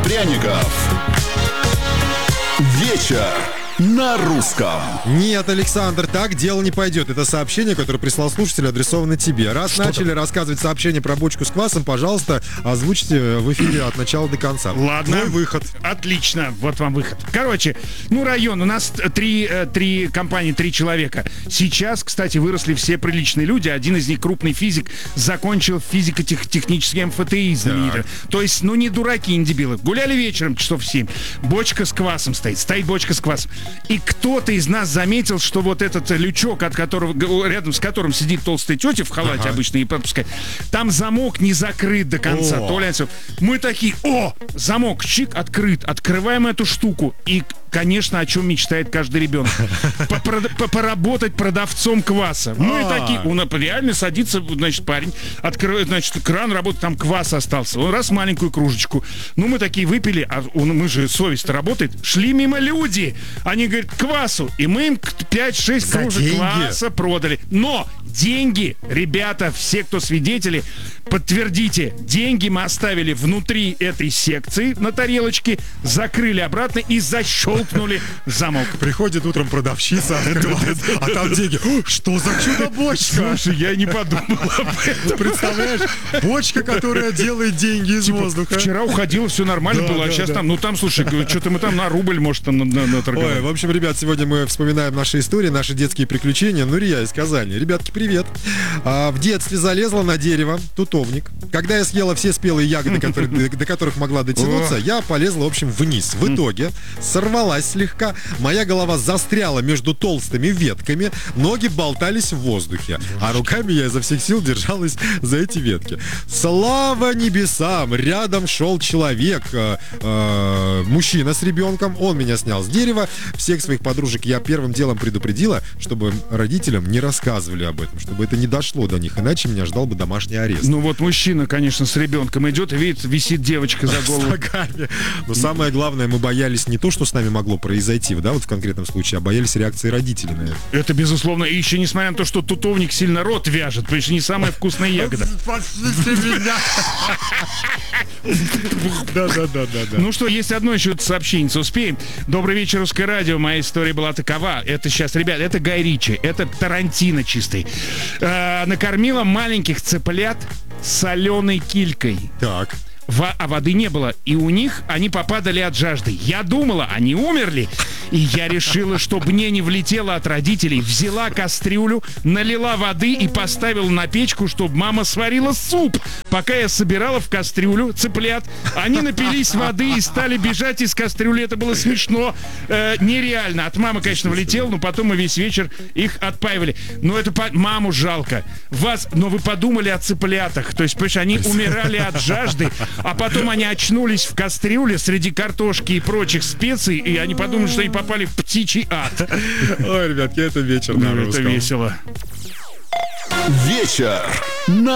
пряников. Вечер на русском. Нет, Александр, так дело не пойдет. Это сообщение, которое прислал слушатель, адресовано тебе. Раз Что начали там? рассказывать сообщение про бочку с квасом, пожалуйста, озвучьте в эфире от начала до конца. Ладно. Твой выход. Отлично, вот вам выход. Короче, район, у нас три компании, 3 человека. Сейчас, кстати, выросли все приличные люди. Один из них крупный физик, закончил физико-технический МФТИ знаменитый. То есть, не дураки, не дебилы. Гуляли вечером часов в 7. Бочка с квасом стоит бочка с квасом. И кто-то из нас заметил, что вот этот лючок, рядом с которым сидит толстая тетя в халате обычно и пропускает, там замок не закрыт до конца. Мы такие, замок, чик, открыт. Открываем эту штуку. И, конечно, о чем мечтает каждый ребенок. Поработать продавцом кваса. Мы такие, реально садится, парень, открывает, кран работает, там квас остался. Он раз маленькую кружечку. Мы такие выпили, а мы же, совесть работает. Шли мимо люди. Они говорят, квасу. И мы им 5-6 кружек кваса продали. Но деньги, ребята, все, кто свидетели, подтвердите, деньги мы оставили внутри этой секции на тарелочке, закрыли обратно и защелкнули замок. Приходит утром продавщица, а там деньги. Что за чудо-бочка? Слушай, я не подумал об этом. Представляешь, бочка, которая делает деньги из воздуха. Вчера уходило, все нормально было, а сейчас слушай, что-то мы там на рубль, может, там наторговали. Ой, в общем, ребят, сегодня мы вспоминаем наши истории, наши детские приключения. Нурия из Казани. Ребятки, привет. В детстве залезла на дерево, тутовник. Когда я съела все спелые ягоды, до которых могла дотянуться, я полезла, в общем, вниз. В итоге сорвалась слегка, моя голова застряла между толстыми ветками, ноги болтались в воздухе, а руками я изо всех сил держалась за эти ветки. Слава небесам! Рядом шел человек, мужчина с ребенком, он меня снял с дерева. Всех своих подружек я первым делом предупредила, чтобы родителям не рассказывали об этом, чтобы это не дошло до них, иначе меня ждал бы домашний арест. Мужчина, конечно, с ребенком идет и видит, висит девочка за голову. Но самое главное, мы боялись не то, что с нами могло произойти, в конкретном случае, а боялись реакции родителей на это. Это безусловно. И еще несмотря на то, что тутовник сильно рот вяжет, потому что не самая вкусная ягода. Спасите меня! Да. Что, есть одно еще сообщение, успеем. Добрый вечер, Русское радио. Моя история была такова. Это сейчас, ребят, это Гай Ричи, это Тарантино чистый. Накормила маленьких цыплят соленой килькой. Так. А воды не было. И у них они попадали от жажды. Я думала, они умерли. И я решила, чтобы мне не влетело от родителей. Взяла кастрюлю, налила воды и поставила на печку, чтобы мама сварила суп. Пока я собирала в кастрюлю цыплят, они напились воды и стали бежать из кастрюли. Это было смешно. Нереально. От мамы, конечно, влетел, но потом мы весь вечер их отпаивали. Но это маму жалко. Но вы подумали о цыплятах. То есть, понимаешь, они умирали от жажды, а потом они очнулись в кастрюле среди картошки и прочих специй, и они подумали, что они попали в птичий ад. Ой, ребятки, это вечер на русском. Это весело. Вечер на